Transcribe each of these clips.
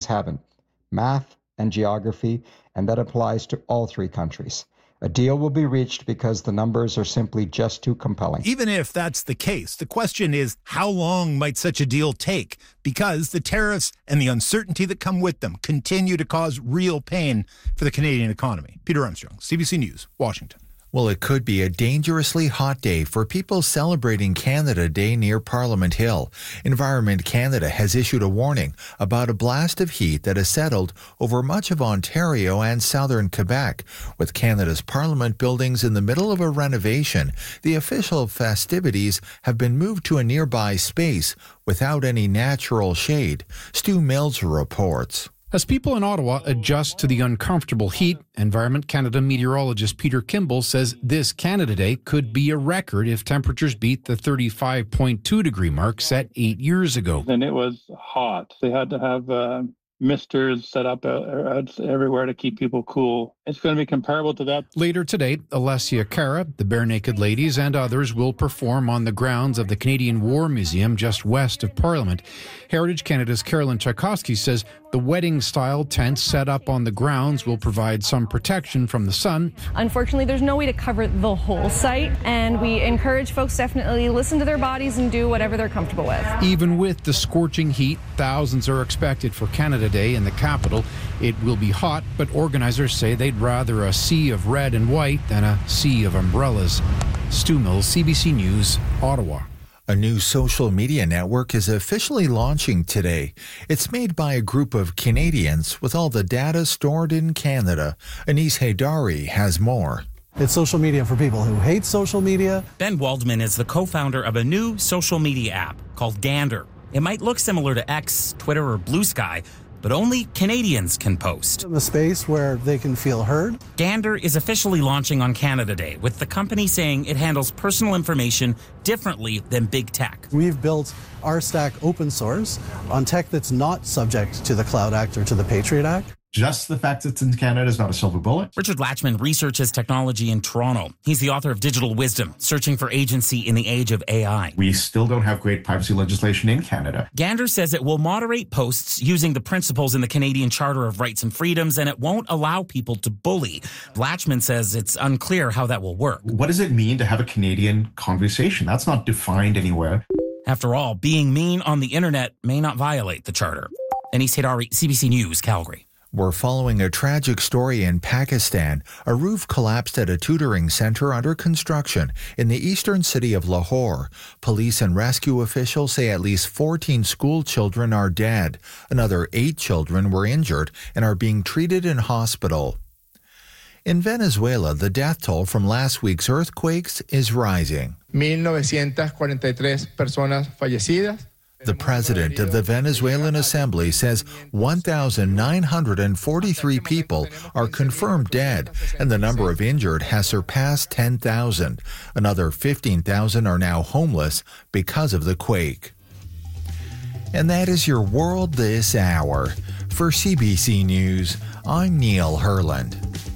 haven't: math and geography, and that applies to all three countries. A deal will be reached because the numbers are simply just too compelling. Even if that's the case, the question is, how long might such a deal take? Because the tariffs and the uncertainty that come with them continue to cause real pain for the Canadian economy. Peter Armstrong, CBC News, Washington. Well, it could be a dangerously hot day for people celebrating Canada Day near Parliament Hill. Environment Canada has issued a warning about a blast of heat that has settled over much of Ontario and southern Quebec. With Canada's Parliament buildings in the middle of a renovation, the official festivities have been moved to a nearby space without any natural shade. Stu Mills reports. As people in Ottawa adjust to the uncomfortable heat, Environment Canada meteorologist Peter Kimball says this Canada Day could be a record if temperatures beat the 35.2 degree mark set 8 years ago. And it was hot. They had to have misters set up everywhere to keep people cool. It's going to be comparable to that. Later today, Alessia Cara, the Bare Naked Ladies, and others will perform on the grounds of the Canadian War Museum just west of Parliament. Heritage Canada's Carolyn Tchaikovsky says the wedding-style tents set up on the grounds will provide some protection from the sun. Unfortunately, there's no way to cover the whole site, and we encourage folks to definitely listen to their bodies and do whatever they're comfortable with. Even with the scorching heat, thousands are expected for Canada Day in the capital. It will be hot, but organizers say they'd rather a sea of red and white than a sea of umbrellas. Stu Mills, CBC News, Ottawa. A new social media network is officially launching today. It's made by a group of Canadians with all the data stored in Canada. Anis Haydari has more. It's social media for people who hate social media. Ben Waldman is the co-founder of a new social media app called Gander. It might look similar to X, Twitter, or Blue Sky, but only Canadians can post. A space where they can feel heard. Gander is officially launching on Canada Day, with the company saying it handles personal information differently than big tech. We've built our stack open source on tech that's not subject to the Cloud Act or to the Patriot Act. Just the fact that it's in Canada is not a silver bullet. Richard Latchman researches technology in Toronto. He's the author of Digital Wisdom, Searching for Agency in the Age of AI. We still don't have great privacy legislation in Canada. Gander says it will moderate posts using the principles in the Canadian Charter of Rights and Freedoms, and it won't allow people to bully. Latchman says it's unclear how that will work. What does it mean to have a Canadian conversation? That's not defined anywhere. After all, being mean on the internet may not violate the Charter. Anis Haydari, CBC News, Calgary. We're following a tragic story in Pakistan. A roof collapsed at a tutoring center under construction in the eastern city of Lahore. Police and rescue officials say at least 14 school children are dead. Another 8 children were injured and are being treated in hospital. In Venezuela, the death toll from last week's earthquakes is rising. 1,943 personas fallecidas. The president of the Venezuelan Assembly says 1,943 people are confirmed dead, and the number of injured has surpassed 10,000. Another 15,000 are now homeless because of the quake. And that is your world this hour. For CBC News, I'm Neil Herland.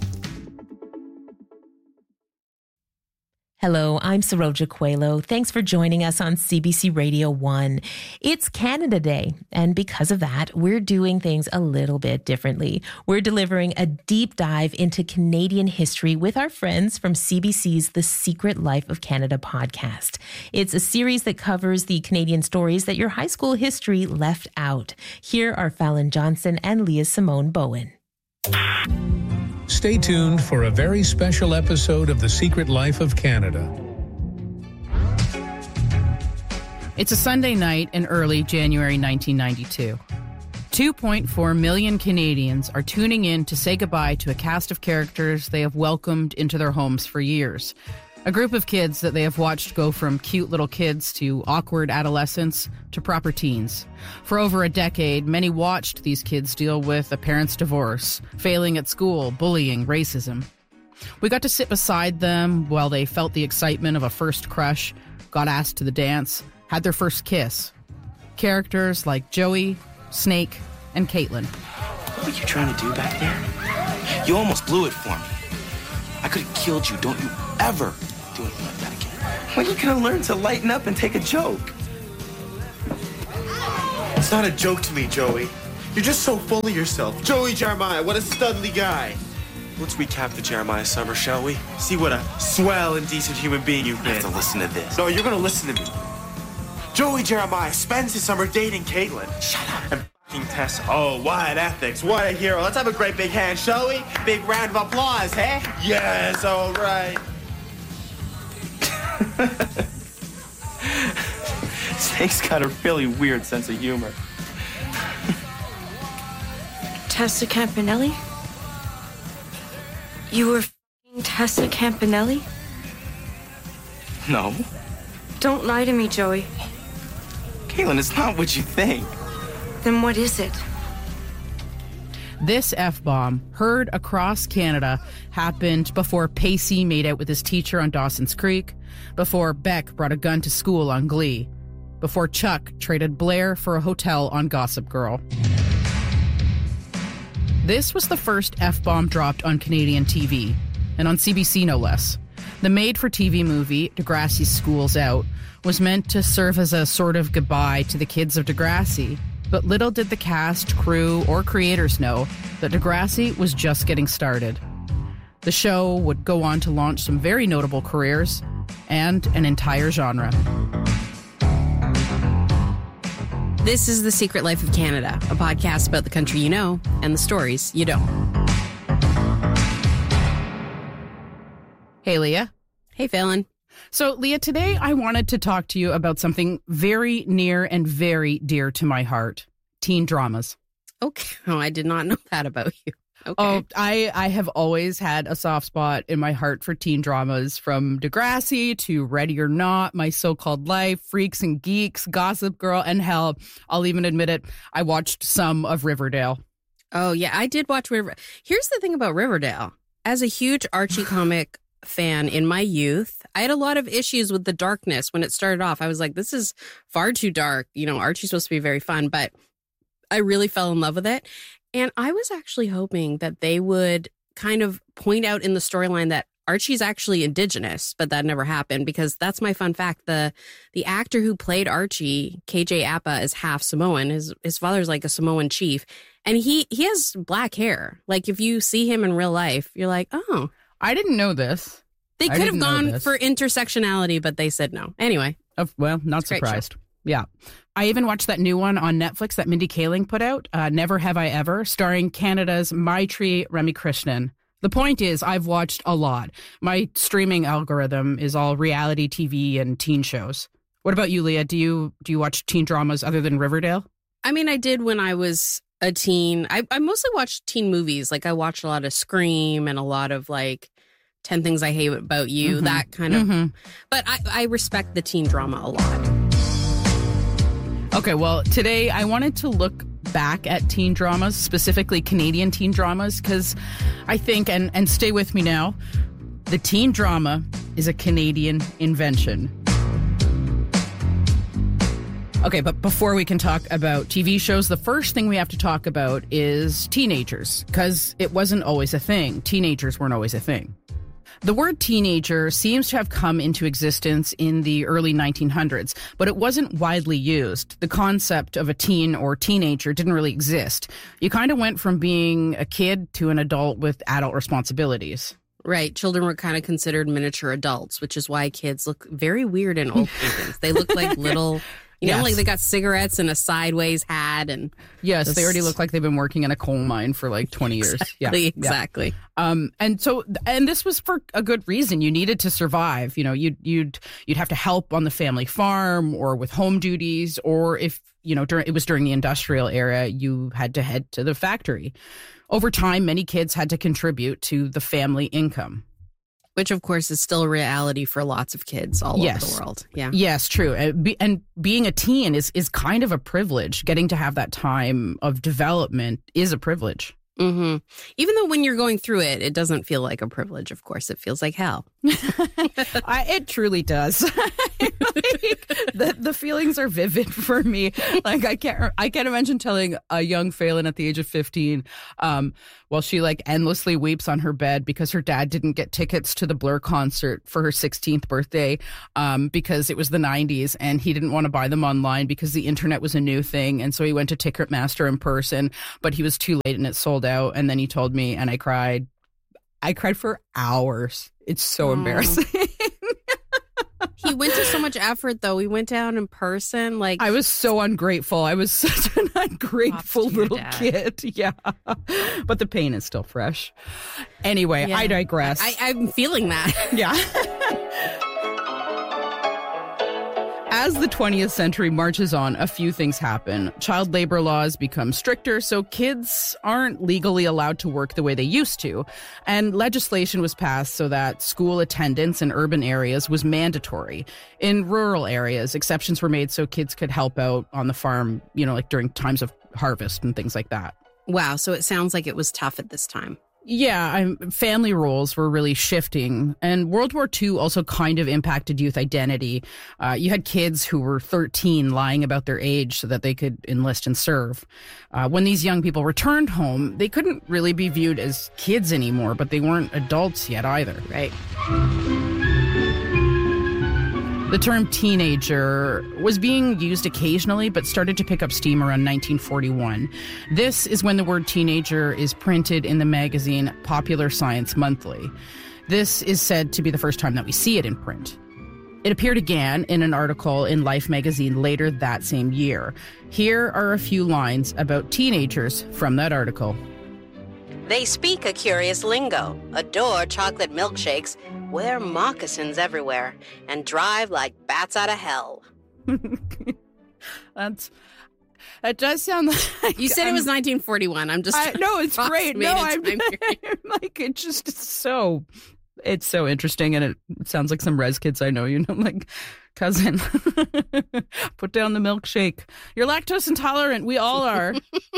Hello, I'm Saroja Coelho. Thanks for joining us on CBC Radio 1. It's Canada Day, and because of that, we're doing things a little bit differently. We're delivering a deep dive into Canadian history with our friends from CBC's The Secret Life of Canada podcast. It's a series that covers the Canadian stories that your high school history left out. Here are Fallon Johnson and Leah Simone Bowen. Stay tuned for a very special episode of The Secret Life of Canada. It's a Sunday night in early January 1992. 2.4 million Canadians are tuning in to say goodbye to a cast of characters they have welcomed into their homes for years. A group of kids that they have watched go from cute little kids to awkward adolescents to proper teens. For over a decade, many watched these kids deal with a parent's divorce, failing at school, bullying, racism. We got to sit beside them while they felt the excitement of a first crush, got asked to the dance, had their first kiss. Characters like Joey, Snake, and Caitlin. What were you trying to do back there? You almost blew it for me. I could have killed you. Don't you ever do anything like that again. When you gonna learn to lighten up and take a joke? It's not a joke to me, Joey. You're just so full of yourself. Joey Jeremiah, what a studly guy. Let's recap the Jeremiah summer, shall we? See what a swell and decent human being you've been. I have to listen to this. No, you're gonna listen to me. Joey Jeremiah spends his summer dating Caitlin. Shut up. And f***ing Tessa. Oh, what ethics. What a hero. Let's have a great big hand, shall we? Big round of applause, eh? Yes, all right. Snake's got a really weird sense of humor. Tessa Campanelli? You were f***ing Tessa Campanelli? No. Don't lie to me, Joey. Caitlin, it's not what you think. Then what is it? This F-bomb, heard across Canada, happened before Pacey made out with his teacher on Dawson's Creek, before Beck brought a gun to school on Glee, before Chuck traded Blair for a hotel on Gossip Girl. This was the first F-bomb dropped on Canadian TV, and on CBC no less. The made-for-TV movie, Degrassi's School's Out, was meant to serve as a sort of goodbye to the kids of Degrassi, but little did the cast, crew, or creators know that Degrassi was just getting started. The show would go on to launch some very notable careers and an entire genre. This is The Secret Life of Canada, a podcast about the country you know and the stories you don't. Hey, Leah. Hey, Phelan. So, Leah, today I wanted to talk to you about something very near and very dear to my heart. Teen dramas. Okay. Oh, I did not know that about you. Okay. Oh, I have always had a soft spot in my heart for teen dramas, from Degrassi to Ready or Not, My So-Called Life, Freaks and Geeks, Gossip Girl, and hell, I'll even admit it, I watched some of Riverdale. Oh, yeah, I did watch Riverdale. Here's the thing about Riverdale. As a huge Archie comic fan in my youth, I had a lot of issues with the darkness when it started off. I was like, this is far too dark. You know, Archie's supposed to be very fun, but I really fell in love with it. And I was actually hoping that they would kind of point out in the storyline that Archie's actually Indigenous, but that never happened, because that's my fun fact. The actor who played Archie, KJ Apa, is half Samoan. His father's like a Samoan chief, and he has black hair. Like, if you see him in real life, you're like, oh. I didn't know this. They could have gone for intersectionality, but they said no. Anyway. Well, not surprised. Yeah. I even watched that new one on Netflix that Mindy Kaling put out, Never Have I Ever, starring Canada's Maitri Ramakrishnan. The point is, I've watched a lot. My streaming algorithm is all reality TV and teen shows. What about you, Leah? Do you watch teen dramas other than Riverdale? I mean, I did when I was a teen. I mostly watched teen movies. Like, I watched a lot of Scream and a lot of, like, 10 Things I Hate About You, that kind of. But I respect the teen drama a lot. Okay, well, today I wanted to look back at teen dramas, specifically Canadian teen dramas, because I think, and stay with me now, the teen drama is a Canadian invention. Okay, but before we can talk about TV shows, the first thing we have to talk about is teenagers, because it wasn't always a thing. Teenagers weren't always a thing. The word teenager seems to have come into existence in the early 1900s, but it wasn't widely used. The concept of a teen or teenager didn't really exist. You kind of went from being a kid to an adult with adult responsibilities. Right. Children were kind of considered miniature adults, which is why kids look very weird in old paintings. They look like little... You know, like they got cigarettes and a sideways hat. And yes, they already look like they've been working in a coal mine for like 20 years. Exactly. And this was for a good reason. You needed to survive. You know, you'd have to help on the family farm or with home duties, or if, you know, it was during the industrial era, you had to head to the factory. Over time, many kids had to contribute to the family income. Which, of course, is still a reality for lots of kids all over the world. Yeah. Yes, true. And being a teen is kind of a privilege. Getting to have that time of development is a privilege. Mm-hmm. Even though when you're going through it, it doesn't feel like a privilege, of course. It feels like hell. It truly does. The feelings are vivid for me. Like I can't imagine telling a young Phelan at the age of 15, while she like endlessly weeps on her bed because her dad didn't get tickets to the Blur concert for her 16th birthday, because it was the 90s and he didn't want to buy them online because the internet was a new thing, and so he went to Ticketmaster in person, but he was too late and it sold out. And then he told me, and I cried. I cried for hours. It's so embarrassing. He went to so much effort, though. We went down in person. Like, I was so ungrateful. I was such an ungrateful little kid. Yeah. But the pain is still fresh. Anyway, yeah. I digress. I'm feeling that. Yeah. As the 20th century marches on, a few things happen. Child labor laws become stricter, so kids aren't legally allowed to work the way they used to. And legislation was passed so that school attendance in urban areas was mandatory. In rural areas, exceptions were made so kids could help out on the farm, like during times of harvest and things like that. Wow, so it sounds like it was tough at this time. Yeah, family roles were really shifting. And World War II also kind of impacted youth identity. You had kids who were 13 lying about their age so that they could enlist and serve. When these young people returned home, they couldn't really be viewed as kids anymore, but they weren't adults yet either. Right. The term teenager was being used occasionally, but started to pick up steam around 1941. This is when the word teenager is printed in the magazine Popular Science Monthly. This is said to be the first time that we see it in print. It appeared again in an article in Life magazine later that same year. Here are a few lines about teenagers from that article. They speak a curious lingo, adore chocolate milkshakes, wear moccasins everywhere, and drive like bats out of hell. That does sound like... You said it was 1941. I'm just... No, it's great. No, I'm like, it just is so... It's so interesting, and it sounds like some res kids I know, like, cousin, put down the milkshake. You're lactose intolerant. We all are.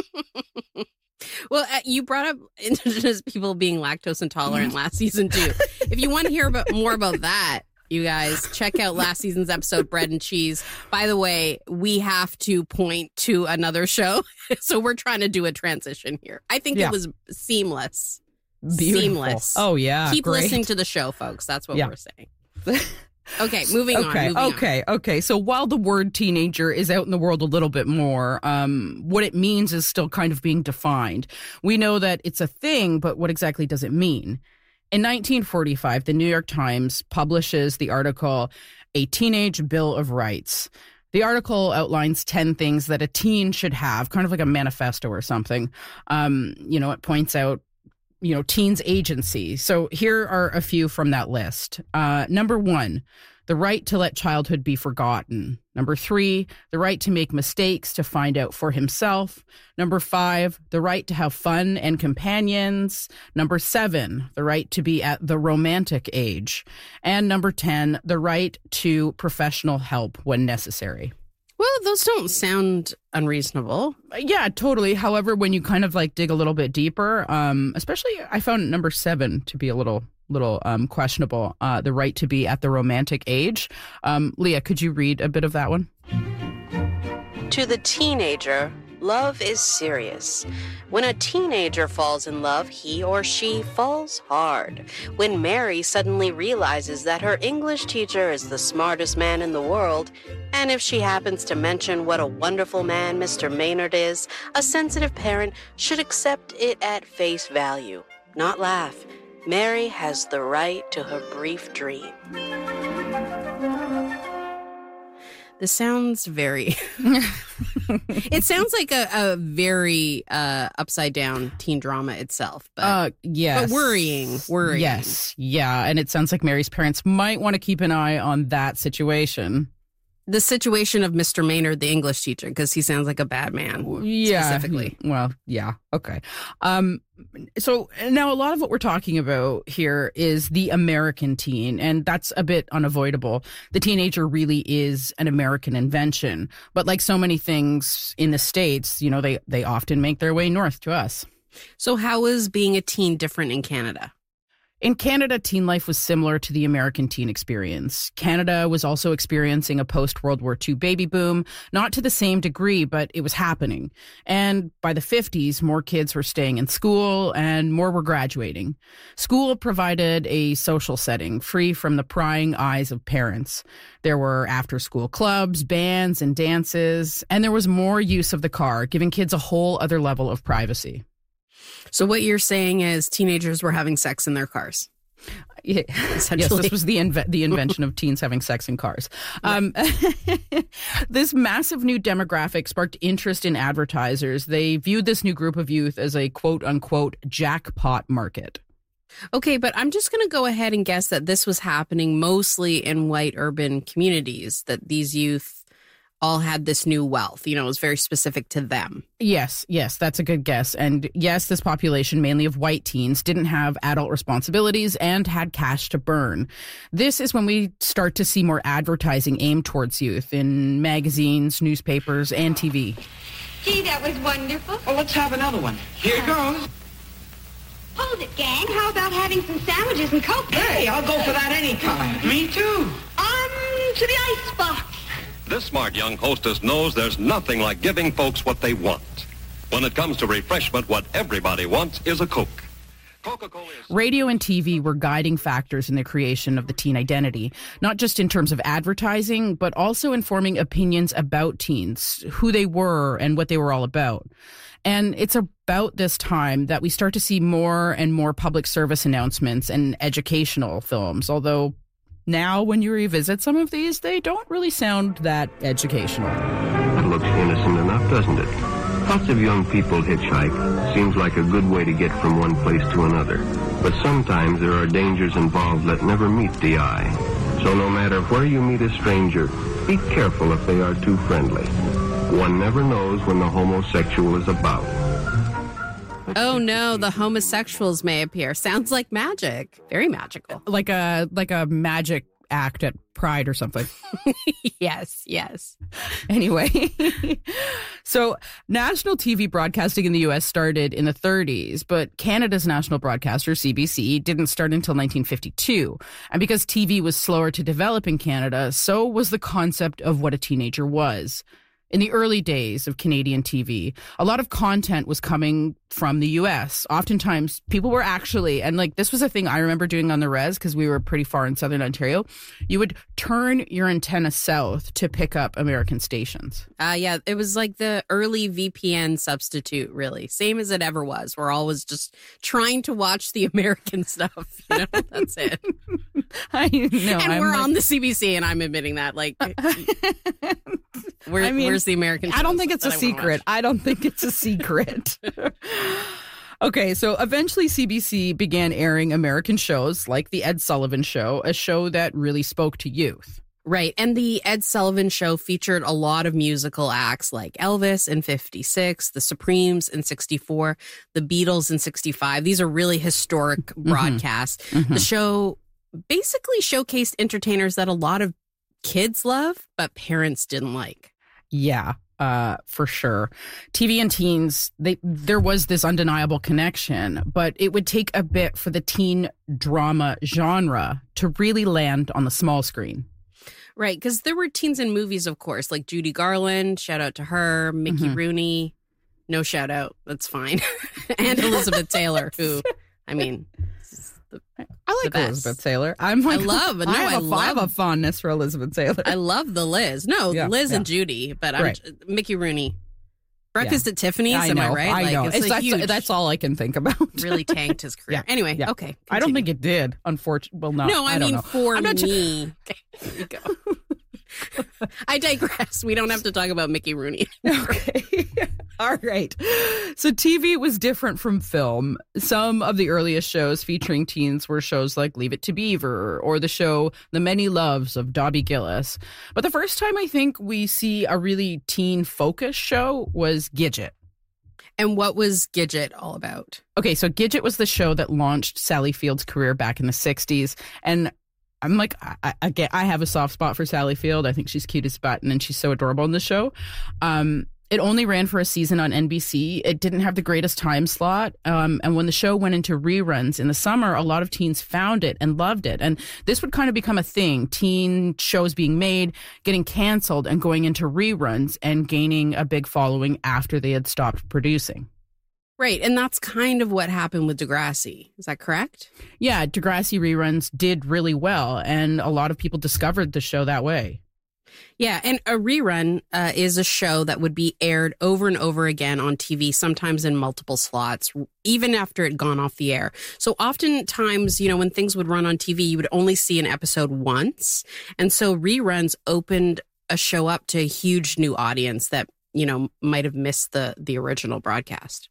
Well, you brought up Indigenous people being lactose intolerant last season, too. If you want to hear more about that, you guys, check out last season's episode, Bread and Cheese. By the way, we have to point to another show, so we're trying to do a transition here. I think it was seamless. Beautiful. Seamless. Oh, yeah. Keep great. listening to the show, folks. That's what we're saying. Okay, moving on. Okay. So while the word teenager is out in the world a little bit more, what it means is still kind of being defined. We know that it's a thing, but what exactly does it mean? In 1945, the New York Times publishes the article, A Teenage Bill of Rights. The article outlines 10 things that a teen should have, kind of like a manifesto or something. It points out teens' agency. So here are a few from that list. Number 1, the right to let childhood be forgotten. Number 3, the right to make mistakes to find out for himself. Number 5, the right to have fun and companions. Number 7, the right to be at the romantic age. And number 10, the right to professional help when necessary. Well, those don't sound unreasonable. Yeah, totally. However, when you kind of like dig a little bit deeper, especially I found number 7 to be a little questionable, the right to be at the romantic age. Leah, could you read a bit of that one? To the teenager, love is serious. When a teenager falls in love, he or she falls hard. When Mary suddenly realizes that her English teacher is the smartest man in the world, and if she happens to mention what a wonderful man Mr. Maynard is, a sensitive parent should accept it at face value, not laugh. Mary has the right to her brief dream. This sounds very... It sounds like a very upside down teen drama itself. But, yes. But worrying. Yes. Yeah. And it sounds like Mary's parents might want to keep an eye on that situation. The situation of Mr. Maynard, the English teacher, because he sounds like a bad man. Yeah. Specifically. Well, yeah. Okay. So now a lot of what we're talking about here is the American teen, and that's a bit unavoidable. The teenager really is an American invention. But like so many things in the States, they often make their way north to us. So how is being a teen different in Canada? In Canada, teen life was similar to the American teen experience. Canada was also experiencing a post-World War II baby boom, not to the same degree, but it was happening. And by the 50s, more kids were staying in school and more were graduating. School provided a social setting free from the prying eyes of parents. There were after-school clubs, bands, and dances, and there was more use of the car, giving kids a whole other level of privacy. So what you're saying is teenagers were having sex in their cars. Yeah, yes, this was the invention of teens having sex in cars. This massive new demographic sparked interest in advertisers. They viewed this new group of youth as a quote-unquote jackpot market. Okay, but I'm just going to go ahead and guess that this was happening mostly in white urban communities, that these youth all had this new wealth. You know, it was very specific to them. Yes, that's a good guess. And yes, this population, mainly of white teens, didn't have adult responsibilities and had cash to burn. This is when we start to see more advertising aimed towards youth in magazines, newspapers, and TV. Gee, that was wonderful. Well, let's have another one. Here goes. Hold it, gang. How about having some sandwiches and Coke? Hey, I'll go for that anytime. Me too. To the icebox. This smart young hostess knows there's nothing like giving folks what they want. When it comes to refreshment, what everybody wants is a Coke. Radio and TV were guiding factors in the creation of the teen identity, not just in terms of advertising, but also informing opinions about teens, who they were and what they were all about. And it's about this time that we start to see more and more public service announcements and educational films, although now, when you revisit some of these, they don't really sound that educational. That looks innocent enough, doesn't it? Lots of young people hitchhike. Seems like a good way to get from one place to another. But sometimes there are dangers involved that never meet the eye. So no matter where you meet a stranger, be careful if they are too friendly. One never knows when the homosexual is about. Oh no, the homosexuals may appear. Sounds like magic. Very magical. Like a magic act at Pride or something. Yes. Anyway, so national TV broadcasting in the U.S. started in the 30s, but Canada's national broadcaster, CBC, didn't start until 1952. And because TV was slower to develop in Canada, so was the concept of what a teenager was. In the early days of Canadian TV, a lot of content was coming from the U.S. Oftentimes, people were actually, and like this was a thing I remember doing on the res because we were pretty far in southern Ontario, you would turn your antenna south to pick up American stations. Yeah, it was like the early VPN substitute, really. Same as it ever was. We're always just trying to watch the American stuff. You know, that's it. I know. And we're on the CBC, and I'm admitting that. Like, where's the American shows? I don't think it's a secret. I don't think it's a secret. Okay, so eventually CBC began airing American shows like The Ed Sullivan Show, a show that really spoke to youth. Right, and The Ed Sullivan Show featured a lot of musical acts like Elvis in 56, The Supremes in 64, The Beatles in 65. These are really historic broadcasts. The show basically showcased entertainers that a lot of kids love, but parents didn't like. Yeah. For sure. TV and teens, there was this undeniable connection, but it would take a bit for the teen drama genre to really land on the small screen. Right, because there were teens in movies, of course, like Judy Garland, shout out to her, Mickey Rooney, no shout out, that's fine, and Elizabeth Taylor, who, I mean... I like Elizabeth Taylor. I have a fondness for Elizabeth Taylor. I love the Liz. No, Liz and Judy, but Mickey Rooney. Breakfast at Tiffany's, am I right? I know. That's all I can think about. Really tanked his career. Anyway, okay. Continue. I don't think it did, unfortunately. Well, no. No, I mean, for me. There you go. I digress. We don't have to talk about Mickey Rooney. Okay. All right. So TV was different from film. Some of the earliest shows featuring teens were shows like Leave It to Beaver or the show The Many Loves of Dobby Gillis. But the first time I think we see a really teen-focused show was Gidget. And what was Gidget all about? Okay, so Gidget was the show that launched Sally Field's career back in the 60s. And I'm like, I have a soft spot for Sally Field. I think she's cute as a button and she's so adorable in the show. It only ran for a season on NBC. It didn't have the greatest time slot. And when the show went into reruns in the summer, a lot of teens found it and loved it. And this would kind of become a thing. Teen shows being made, getting canceled, and going into reruns and gaining a big following after they had stopped producing. Right. And that's kind of what happened with Degrassi. Is that correct? Yeah, Degrassi reruns did really well. And a lot of people discovered the show that way. Yeah, and a rerun is a show that would be aired over and over again on TV, sometimes in multiple slots, even after it had gone off the air. So oftentimes, when things would run on TV, you would only see an episode once. And so reruns opened a show up to a huge new audience that, might have missed the original broadcast.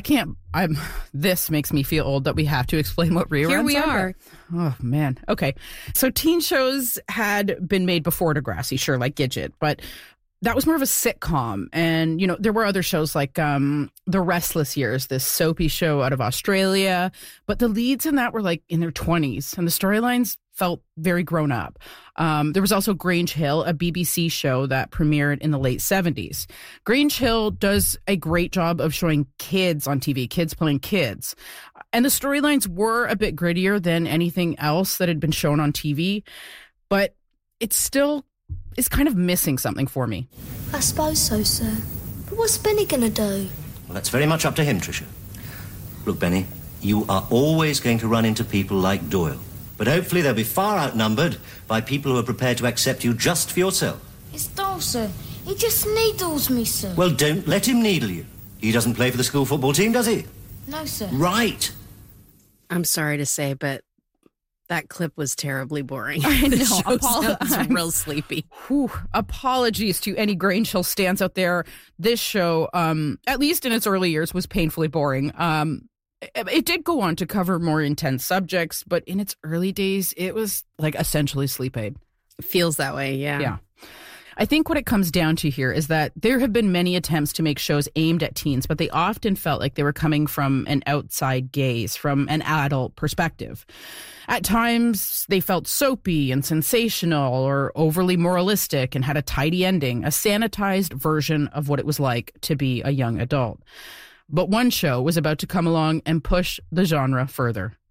This makes me feel old that we have to explain what reruns are. Here we are. Oh, man. Okay. So teen shows had been made before Degrassi, sure, like Gidget, but that was more of a sitcom. And, there were other shows like The Restless Years, this soapy show out of Australia, but the leads in that were like in their 20s and the storylines felt very grown up. There was also Grange Hill, a BBC show that premiered in the late 70s. Grange Hill does a great job of showing kids on TV, kids playing kids. And the storylines were a bit grittier than anything else that had been shown on TV, but it still is kind of missing something for me. I suppose so, sir. But what's Benny going to do? Well, that's very much up to him, Tricia. Look, Benny, you are always going to run into people like Doyle. But hopefully they'll be far outnumbered by people who are prepared to accept you just for yourself. It's Doyle, sir. He just needles me, sir. Well, don't let him needle you. He doesn't play for the school football team, does he? No, sir. Right. I'm sorry to say, but that clip was terribly boring. I know. Sounds real sleepy. Apologies to any Grange Hill stands out there. This show, at least in its early years, was painfully boring. It did go on to cover more intense subjects, but in its early days, it was like essentially Sleep Aid. It feels that way, yeah. Yeah. I think what it comes down to here is that there have been many attempts to make shows aimed at teens, but they often felt like they were coming from an outside gaze, from an adult perspective. At times, they felt soapy and sensational or overly moralistic and had a tidy ending, a sanitized version of what it was like to be a young adult. But one show was about to come along and push the genre further.